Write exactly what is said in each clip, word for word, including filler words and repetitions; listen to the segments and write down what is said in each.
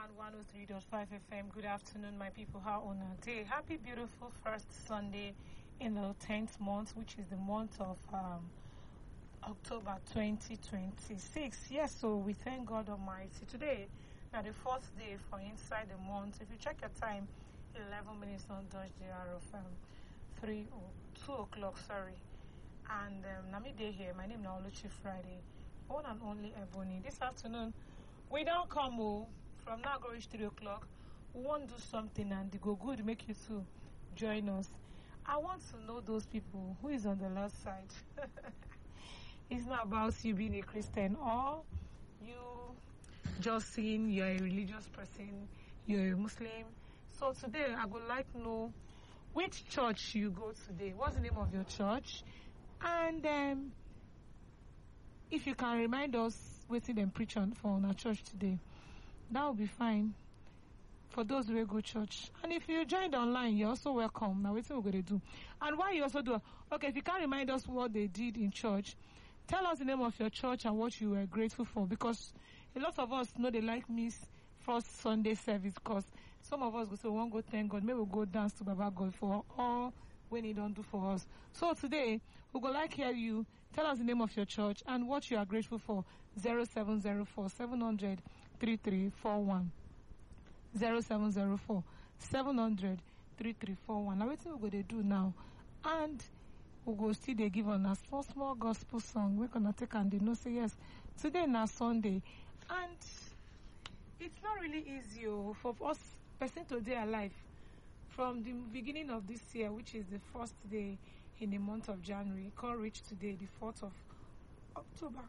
one one oh three point five F M. Good afternoon, my people. How on a day? Happy, beautiful first Sunday in the tenth month, which is the month of um, October twenty twenty-six. Yes, so we thank God Almighty. Today, now the fourth day for inside the month. If you check your time, eleven minutes on Dutch the hour of um, three or two o'clock. Sorry, and um, Nami Day here. My name is Oluchi Friday. One and only Ebony. This afternoon, we don't come oh, from now go reach three o'clock. We want to do something and they go good, make you to join us. I want to know those people who is on the left side. It's not about you being a Christian or you just saying you're a religious person, you're a Muslim. So today I would like to know which church you go today. What's the name of your church? And um, if you can remind us what them preach on for our church today, that will be fine for those who go church. And if you joined online, you're also welcome. Now, what we're going to do. And why you also do, okay, if you can remind us what they did in church, tell us the name of your church and what you were grateful for. Because a lot of us know they like miss first Sunday service because some of us go say, we won't go thank God. Maybe we'll go dance to Baba God for all when he don't do for us. So today, we go like hear you. Tell us the name of your church and what you are grateful for. zero seven zero four seven zero zero three three four one. zero seven zero four seven zero zero three three four one. Now, what we're going to do now? And we go still they give on a small, small gospel song. We're going to take and they know say yes. Today na Sunday. And it's not really easy oh, for us, person today alive. From the beginning of this year, which is the first day in the month of January, can reach today, the fourth of October.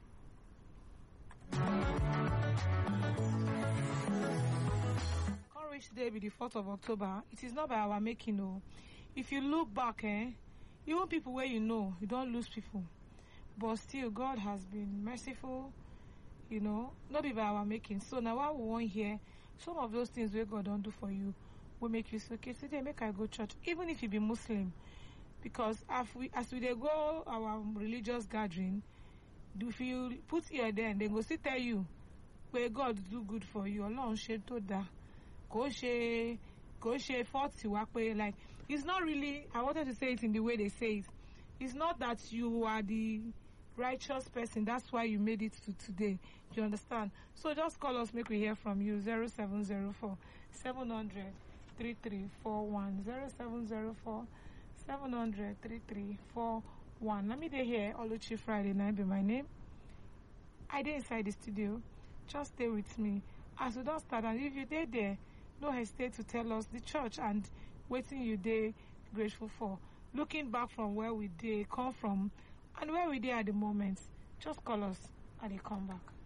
Can reach today be the fourth of October. It is not by our making, no. If you look back, eh, even people where you know, you don't lose people. But still, God has been merciful, you know, not be by our making. So now what we want here, some of those things where God don't do for you, will make you say, okay, today make I go church, even if you be Muslim. Because as we as we they go our religious gathering, do you put ear there and they go still tell you where God do good for you. Allah she told that. Go she go she forty way like it's not really I wanted to say it in the way they say it. It's not that you are the righteous person, that's why you made it to today. Do you understand? So just call us, make we hear from you. Zero seven zero four seven hundred three three four one. Zero seven zero four seven hundred three three four one. Let me dey here. Oluchi Friday night be my name. I dey inside the studio. Just stay with me as we don't start. And if you dey there, no hesitate to tell us the church and waiting you dey grateful for. Looking back from where we dey come from and where we dey at the moment. Just call us and they come back.